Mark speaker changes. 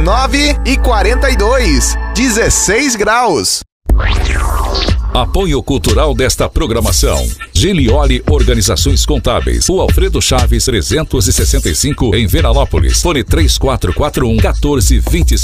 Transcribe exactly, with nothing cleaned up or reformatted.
Speaker 1: nove e quarenta e dois, dezesseis graus.
Speaker 2: Apoio cultural desta programação: Gilioli Organizações Contábeis, o Alfredo Chaves trezentos e sessenta e cinco, em Veranópolis. Fone três quatro quatro um, um quatro dois cinco.